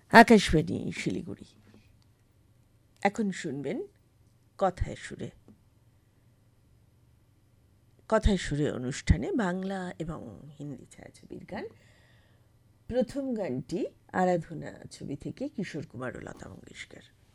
আকাশবাণী শিলিগুড়ি। এখন শুনবেন কথায় সুরে। কথায় সুরে অনুষ্ঠানে বাংলা এবং হিন্দি ছায়াছবির গান। প্রথম গানটি আরাধনা ছবি থেকে কিশোর কুমার ও লতা মঙ্গেশকর।